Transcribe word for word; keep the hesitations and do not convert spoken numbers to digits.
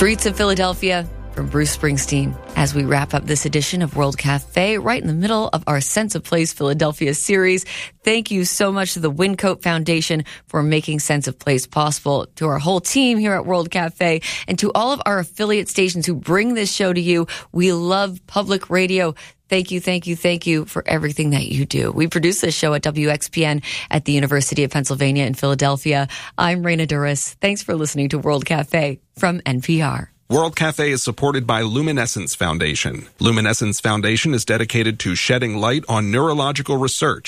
Streets of Philadelphia from Bruce Springsteen. As we wrap up this edition of World Cafe, right in the middle of our Sense of Place Philadelphia series, thank you so much to the Wyncote Foundation for making Sense of Place possible, to our whole team here at World Cafe, and to all of our affiliate stations who bring this show to you. We love public radio. Thank you, thank you, thank you for everything that you do. We produce this show at W X P N at the University of Pennsylvania in Philadelphia. I'm Raina Duras. Thanks for listening to World Cafe from N P R. World Cafe is supported by Luminescence Foundation. Luminescence Foundation is dedicated to shedding light on neurological research